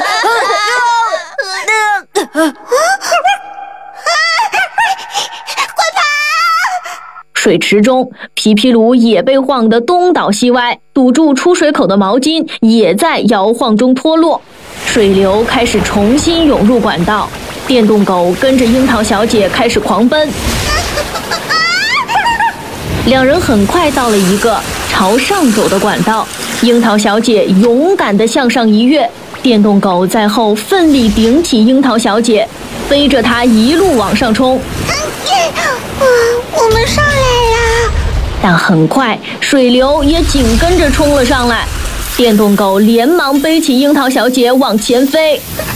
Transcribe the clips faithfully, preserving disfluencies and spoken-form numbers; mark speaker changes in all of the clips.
Speaker 1: 水池中，皮皮鲁也被晃得东倒西歪，堵住出水口的毛巾也在摇晃中脱落，水流开始重新涌入管道。电动狗跟着樱桃小姐开始狂奔，两人很快到了一个朝上走的管道，樱桃小姐勇敢地向上一跃，电动狗在后奋力顶起樱桃小姐，背着她一路往上冲。
Speaker 2: 哇，我们上来啦！
Speaker 1: 但很快水流也紧跟着冲了上来，电动狗连忙背起樱桃小姐往前飞。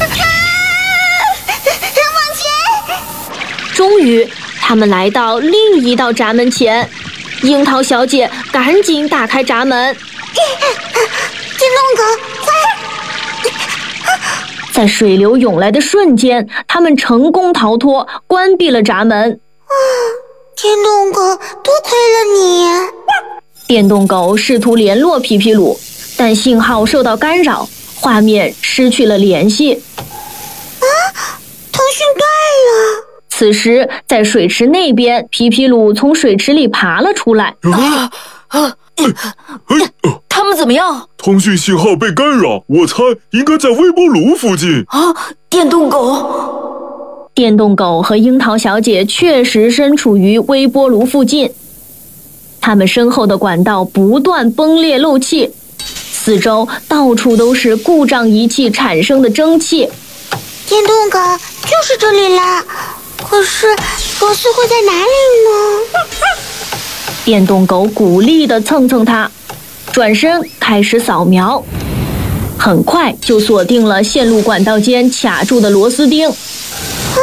Speaker 1: 终于，他们来到另一道闸门前，樱桃小姐赶紧打开闸门。
Speaker 2: 电动狗，快！
Speaker 1: 在水流涌来的瞬间，他们成功逃脱，关闭了闸门。
Speaker 2: 电动狗，多亏了你！
Speaker 1: 电动狗试图联络皮皮鲁，但信号受到干扰，画面失去了联系。
Speaker 2: 啊，通讯断了！
Speaker 1: 此时，在水池那边，皮皮鲁从水池里爬了出来。
Speaker 3: 啊啊！
Speaker 4: 他们怎么样？
Speaker 3: 通讯信号被干扰，我猜应该在微波炉附近。
Speaker 4: 啊！电动狗。
Speaker 1: 电动狗和樱桃小姐确实身处于微波炉附近，他们身后的管道不断崩裂漏气，四周到处都是故障仪器产生的蒸汽。
Speaker 2: 电动狗就是这里啦，可是螺丝会在哪里呢？
Speaker 1: 电动狗鼓励地蹭蹭它，转身开始扫描，很快就锁定了线路管道间卡住的螺丝钉。
Speaker 2: 啊！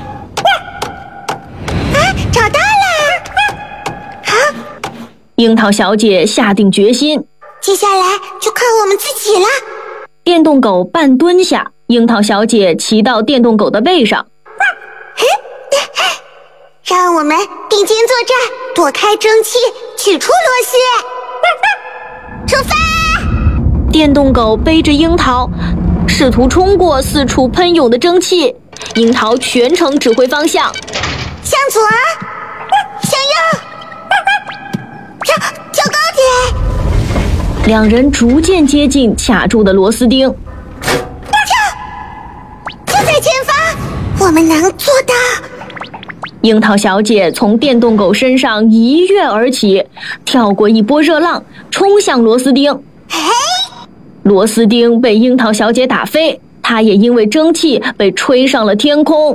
Speaker 2: 啊，找到了！好，
Speaker 1: 樱桃小姐下定决心，
Speaker 2: 接下来就靠我们自己了。
Speaker 1: 电动狗半蹲下，樱桃小姐骑到电动狗的背上。
Speaker 2: 让我们并肩作战，躲开蒸汽，取出螺丝。出发！
Speaker 1: 电动狗背着樱桃，试图冲过四处喷涌的蒸汽。樱桃全程指挥方向，
Speaker 2: 向左，向右，跳跳高点。
Speaker 1: 两人逐渐接近卡住的螺丝钉。
Speaker 2: 跳，就在前方，我们能做到。
Speaker 1: 樱桃小姐从电动狗身上一跃而起，跳过一波热浪，冲向螺丝钉。螺丝钉被樱桃小姐打飞，她也因为蒸汽被吹上了天空。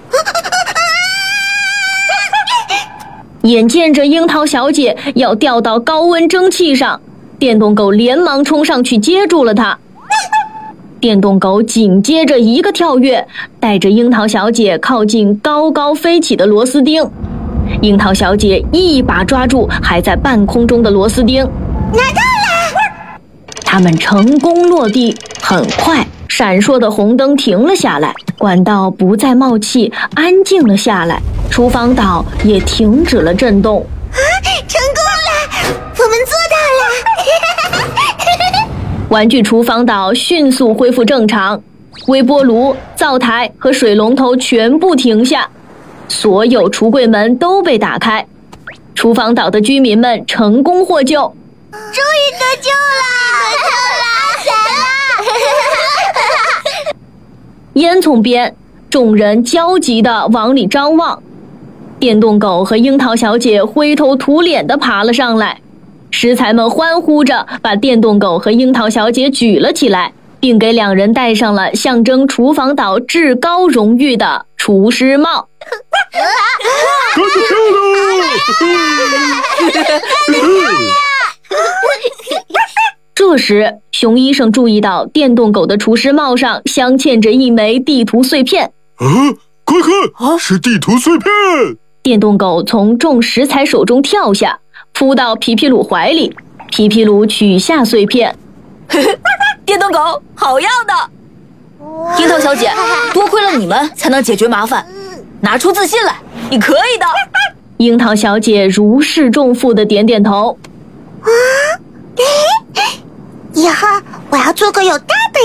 Speaker 1: 眼见着樱桃小姐要掉到高温蒸汽上，电动狗连忙冲上去接住了她。电动狗紧接着一个跳跃，带着樱桃小姐靠近高高飞起的螺丝钉。樱桃小姐一把抓住还在半空中的螺丝钉，
Speaker 2: 拿到了！
Speaker 1: 他们成功落地，很快闪烁的红灯停了下来，管道不再冒气，安静了下来，厨房岛也停止了震动。
Speaker 2: 啊，成功了！我们做到了！
Speaker 1: 玩具厨房岛迅速恢复正常，微波炉、灶台和水龙头全部停下，所有橱柜门都被打开，厨房岛的居民们成功获救。
Speaker 2: 终于得救了！得救了！神了！
Speaker 1: 烟囱边，众人焦急地往里张望。电动狗和樱桃小姐灰头土脸地爬了上来，食材们欢呼着把电动狗和樱桃小姐举了起来，并给两人戴上了象征厨房岛至高荣誉的厨师帽。
Speaker 3: 干得漂亮！
Speaker 1: 这时，熊医生注意到电动狗的厨师帽上镶嵌着一枚地图碎片。
Speaker 3: 啊，快看，是地图碎片！
Speaker 1: 电动狗从众食材手中跳下，扑到皮皮鲁怀里。皮皮鲁取下碎片，
Speaker 4: 电动狗，好样的！樱桃小姐，多亏了你们才能解决麻烦，拿出自信来，你可以的。
Speaker 1: 樱桃小姐如释重负地点点头。
Speaker 2: 啊，以后我要做个有大